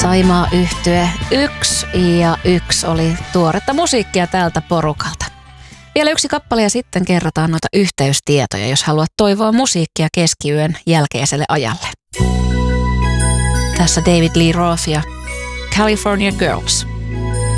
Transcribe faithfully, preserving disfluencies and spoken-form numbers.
Saimaa Yhtye yksi ja yksi oli tuoretta musiikkia tältä porukalta. Vielä yksi kappale ja sitten kerrotaan noita yhteystietoja, jos haluat toivoa musiikkia keskiyön jälkeiselle ajalle. Tässä David Lee Roth ja California Girls.